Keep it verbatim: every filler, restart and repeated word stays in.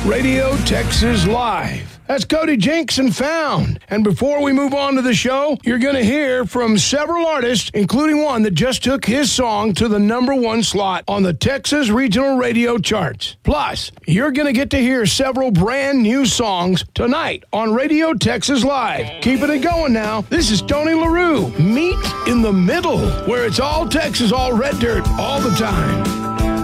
Radio Texas Live. That's Cody Jinks and Found. And before we move on to the show, you're going to hear from several artists, including one that just took his song to the number one slot on the Texas Regional Radio charts. Plus, you're going to get to hear several brand new songs tonight on Radio Texas Live. Keeping it going now, this is Tony LaRue. Meet in the Middle, where it's all Texas, all red dirt, all the time.